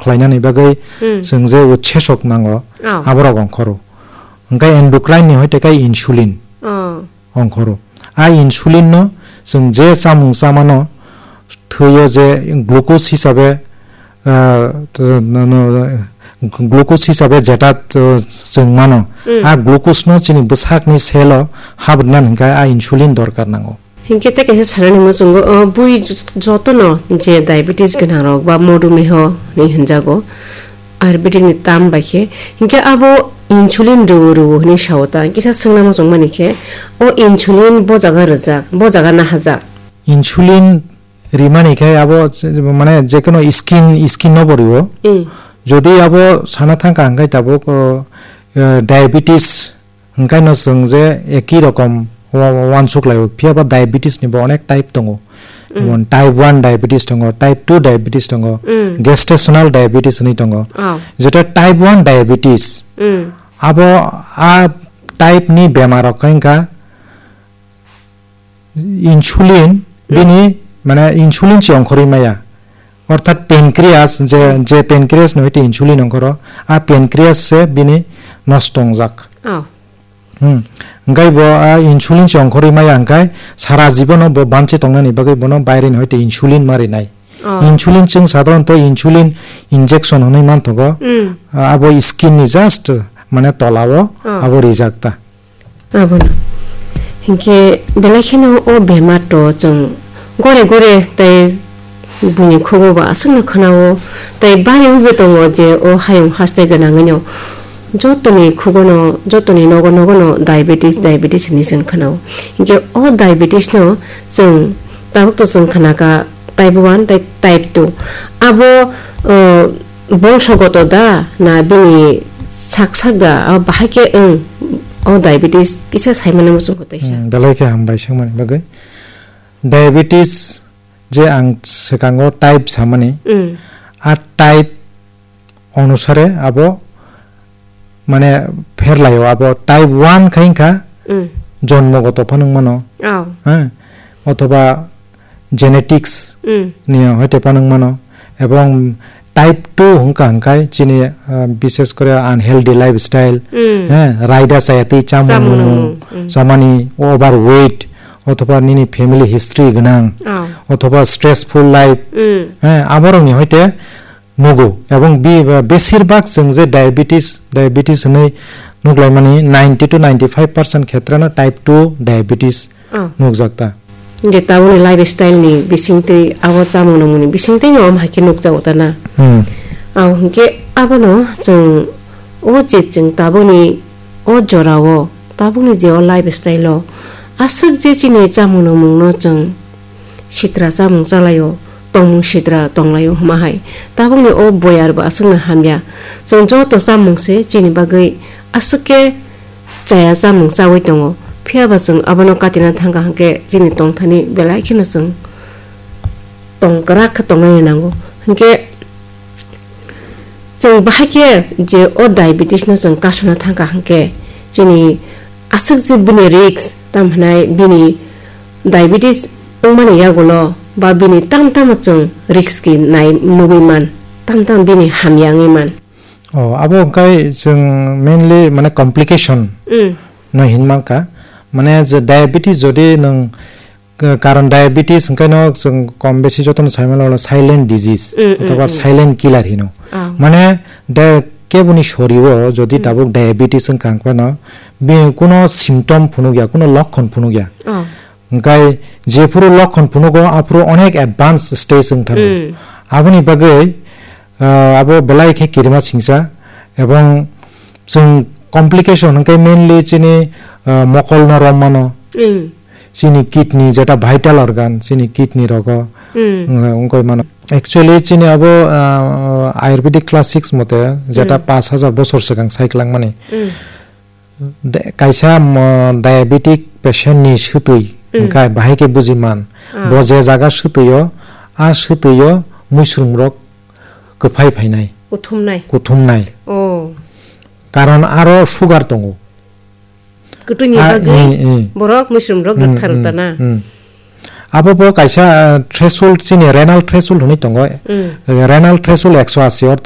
खालायनानै बागै जों जे उत्सेसक नांगौ आबरक अंखरो ओंखाय एन्डोक्राइन नि हयतेखाय इनसुलिन अंखरो आ इनसुलिन नो जों जे जामुं जामानो थैयो जे ग्लुकोज हिसाबै ग्लुकोज हिसाबै जेटा जों मानो आ ग्लुकोज नो चिनि बसाकनि सेलो हाबनान हिंखाय आ इनसुलिन दरकार नांगौ हिंके ते कैसे सारनि मसंगो बुइ जतनो जे डायबिटीज गना रग बा मधुमेह नि हंजागो आयुर्वेदिक नि ताम बाखे हिंके आबो इनसुलिन रो नि सावता किसा संना मसंग मानिके ओ इनसुलिन बजागा रजा बजागा ना हाजा इनसुलिन रिमानिखाय आबो माने जेकोनो स्किन न बरिबो যদি আবো সানা থাকা হাঙ্গাই তাবো ডায়াবেটিস হাঙ্গাই ন जों যে একই রকম ওয়ান সুকলাই ফিয়াবা ডায়াবেটিস নিবো অনেক type দङ type 1 diabetes দङ type 2 diabetes দङ গেস্টেশনাল diabetes नि दङ যেটা টাইপ 1 ডায়াবেটিস আবো আ টাইপ नि বেমার কাইঙ্কা ইনসুলিন বিনি মানে ইনসুলিন সি অংখরি মায়া অর্থাৎ পেনক্রিয়াস যে পেনক্রিয়াস নইতে ইনসুলিন অংখর আ পেনক্রিয়াস সে বিনি নষ্ট যাক গাই ব ইনসুলিন সে অংখরি মায়া আঙ্কাই সারা জীবন ব বাঞ্চে তংনানি বাগৈ বনো বাইরে নইতে ইনসুলিন মারি নাই ইনসুলিন जों সাধারণত ইনসুলিন ইনজেকশন হनै মানথগ আবো স্কিন নি জাস্ট মানে তলাবো আবো রিজাক্তা আবো হিংকে বেলাখিনো ও বেমাটো जों গরে গরে তাই बुनि खोगोबा असंनो खनावो तै बारे उबे दङ जे ओ हायं हास्ताय गोनाङैनो जतनि खोगोनो जतनि नगनो डायबिटीज नि जों खनावो इके ओ डायबिटीज नो जों ताबुक जों खनाका टाइप 1 टाइप 2 आबो बंशगत दा ना बिनि साकसागा बाहायके ओ डायबिटीज किसा सायमाना मसुं होतैसा दलायके हामबाय सांमानि बागै डायबिटीज যে আং সেকাঙ্গো টাইপ সামানি আ টাইপ অনুসারে আবো মানে ফেরলাयो আবো টাইপ 1 খাইনকা জন্মগত ফানুং মানো হ্যাঁ অথবা জেনেটিক্স নিয়ে হইতে ফানুং মানো এবং টাইপ 2 হুঙ্কা হাঙ্কাই চিনি বিশেষ করে আনহেলদি লাইফস্টাইল হ্যাঁ রাইডা সায়াতি চামুনু সামানি ওভারওয়েট অথবা নিনি ফ্যামিলি হিস্ট্রি গনাং অথবা স্ট্রেসফুল লাইফ হ্যাঁ আমারনি হইতে নগো এবং বেশিরভাগ जों যে ডায়াবেটিস नै नुगलाय माने 90 to 95% ক্ষেত্রনা type 2 diabetes नुगजाक्ता J तावनि lifestyle नि बिसिंतै आवा जामुनमुनि बिसिंतै नम हाके नुगजावताना आव हंके आबनो जों ओ जे जों ताबनि ओ जरावो ताबनि जे लाइफस्टाइल आसक जे चिनि जामुनो मुंनो जों सित्रा जामुं जालायो तंमुं सित्रा तंलायो हमाहाय ताबुंनि ओ बयारबो आसंनो हामया जों जत जामुंसे चिनि बागै आसके जाया जामुं जावै दङ फियाबा जों आबनो काटिना थांगा हांके चिनि तंथानि बेलाखिनो जों तंकरा खतंनाय नांगौ हांके जों बाहायके जे ओ डायबिटीज न जों कासुना थांगा हांके चिनि आसक जे बिनि रिक्स तामनाय बिनि डायबिटीज माने यागुलो बा बिनि ताम जों रिक्स की नाय नुगैमान ताम बिनि हामयांगैमान आबो ओंखाय जों मेनलि माने कम्प्लिकेशन न हिनमाका माने जे डायबिटीज जदि नों कारण डायबिटीज ओंखायनो जों कम बेसि जतन साइमाला साइलेंट डिजीज अथवा साइलेंट किलार हिनो माने केबुनि शरीरो जदि दाबुक डायबिटीज कांकवानो बे कोनो सिम्पटम फुनुगिया कोनो लक्षण फुनुगिया ओंखाय जेफोरो लक्षण फुनुगो आफरो अनेक एडवांस स्टेज ओंथार आबुनि बागै आबो बेलायखे किरिमा सिंसा एवं जों कम्प्लिकेशन ओंखाय मेनलि चिनि मकल नरम मानो चिनि किडनी जेटा भाइटल अर्गान चिनि किडनी रगो ओंखाय मानो एक्चुअली चिनि आबो आयुर्वेदिक क्लास 6 मते जेटा 5000 बছর सिगां साइक्लां माने कायसा डायबिटिक पेशेंट नि सुतुय ओंखाय बाहायके बुजिमान बजे जागा सुतुयो आ सुतुयो मुसुम रग गफाय फायनाय कुथुमनाय कारण आरो सुगार दङ कुटुनि बागै बरक मुसुम रग गथारताना आबो कायसा थ्रेशोल्ड चिनि रेनाल थ्रेशोल्ड हनि दङ रेनाल थ्रेशोल्ड 180 और